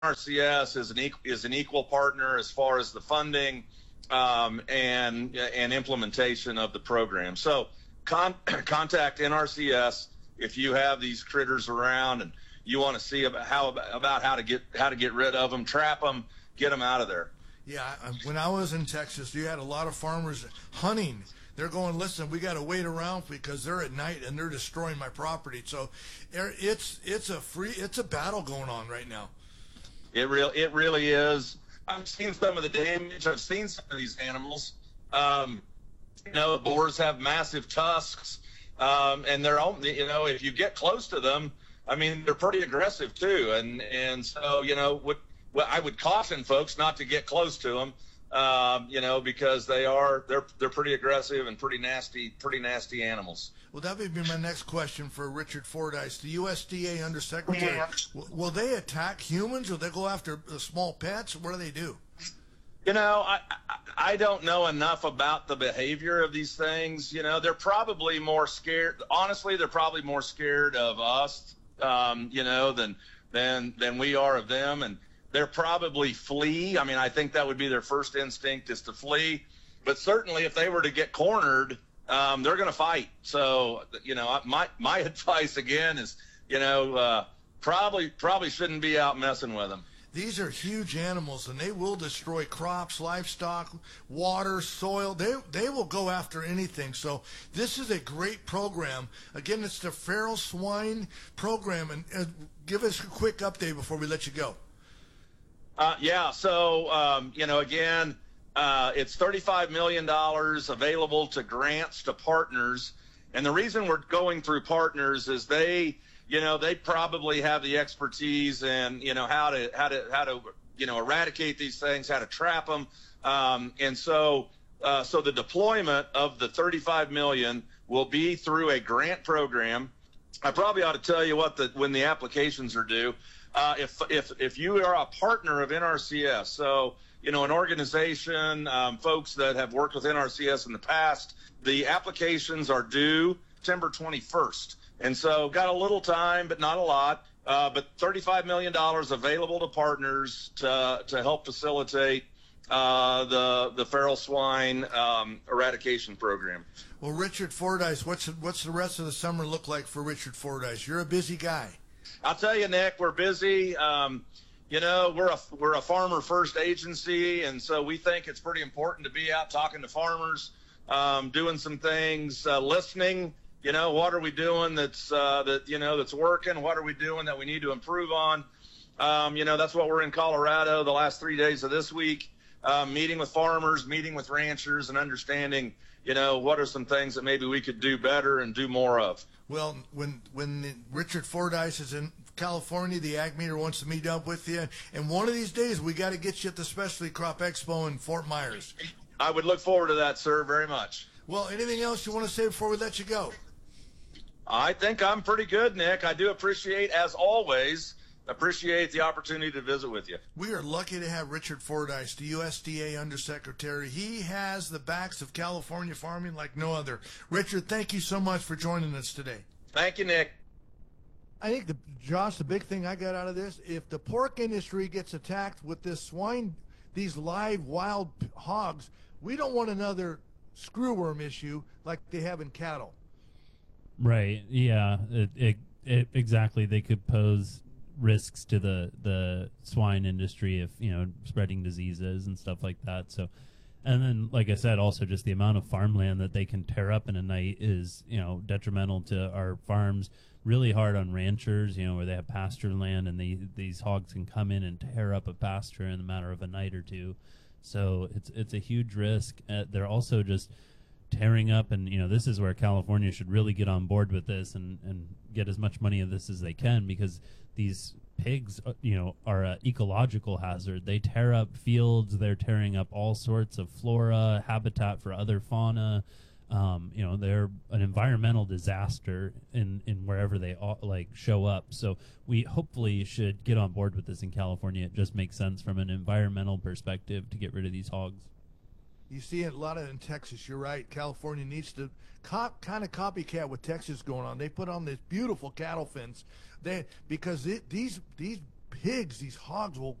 NRCS is an equal partner as far as the funding and implementation of the program. So contact NRCS if you have these critters around and you want to see about how to get rid of them, trap them, get them out of there. Yeah, when I was in Texas, you had a lot of farmers hunting. They're going, listen, we got to wait around because they're at night and they're destroying my property. So it's a battle going on right now. It really is. I've seen some of the damage. I've seen some of these animals. Boars have massive tusks, and they're if you get close to them, I mean, they're pretty aggressive too. And so what I would caution folks not to get close to them. Because they're pretty aggressive and pretty nasty animals. Well, that would be my next question for Richard Fordyce, the USDA Undersecretary. Yeah. Will they attack humans, or they go after small pets? What do they do? I don't know enough about the behavior of these things. They're probably more scared. Honestly, they're probably more scared of us, than we are of them. And they're probably flee. I mean, I think that would be their first instinct is to flee. But certainly if they were to get cornered, they're going to fight. So, my advice again is, probably shouldn't be out messing with them. These are huge animals, and they will destroy crops, livestock, water, soil. They will go after anything. So this is a great program. Again, it's the Feral Swine Program. And give us a quick update before we let you go. Again, it's $35 million available to grants to partners. And the reason we're going through partners is they probably have the expertise and, how to eradicate these things, how to trap them. So the deployment of the $35 million will be through a grant program. I probably ought to tell you when the applications are due. If you are a partner of NRCS, so, an organization, folks that have worked with NRCS in the past, the applications are due September 21st. And so got a little time, but not a lot, but $35 million available to partners to help facilitate the feral swine eradication program. Well, Richard Fordyce, what's the rest of the summer look like for Richard Fordyce? You're a busy guy. I'll tell you, Nick, we're busy. We're a farmer first agency, and so we think it's pretty important to be out talking to farmers, doing some things, listening. What are we doing that's working? What are we doing that we need to improve on? That's what we're in Colorado the last 3 days of this week, meeting with farmers, meeting with ranchers, and understanding, what are some things that maybe we could do better and do more of. Well, when Richard Fordyce is in California, the Ag Meter wants to meet up with you, and one of these days we got to get you at the Specialty Crop Expo in Fort Myers. I would look forward to that, sir, very much. Well, anything else you want to say before we let you go? I think I'm pretty good, Nick. I do appreciate, as always, the opportunity to visit with you. We are lucky to have Richard Fordyce, the USDA Undersecretary. He has the backs of California farming like no other. Richard, thank you so much for joining us today. Thank you, Nick. I think, Josh, the big thing I got out of this, if the pork industry gets attacked with this swine, these live wild hogs, we don't want another screwworm issue like they have in cattle. Right. Yeah. Exactly. They could pose risks to the swine industry if, spreading diseases and stuff like that. So, and then, like I said, also just the amount of farmland that they can tear up in a night is, detrimental to our farms. Really hard on ranchers, where they have pasture land and these hogs can come in and tear up a pasture in the matter of a night or two. So it's a huge risk. They're also just tearing up, and this is where California should really get on board with this and get as much money of this as they can, because these pigs are an ecological hazard. They tear up fields, they're tearing up all sorts of flora, habitat for other fauna. They're an environmental disaster in wherever they show up. So we hopefully should get on board with this in California. It just makes sense from an environmental perspective to get rid of these hogs. You see it a lot in Texas. You're right. California needs to kind of copycat what Texas is going on. They put on this beautiful cattle fence, these pigs, these hogs will